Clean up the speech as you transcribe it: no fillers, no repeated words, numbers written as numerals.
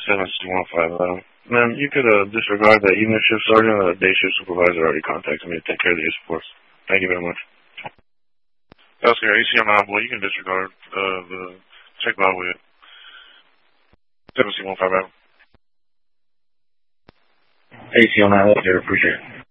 7C150. Ma'am, you could disregard that evening shift sergeant. The day shift supervisor already contacted me to take care of these reports. Thank you very much. Oscar, ACM boy, you can disregard the check log with 7C150. ACM, appreciate it.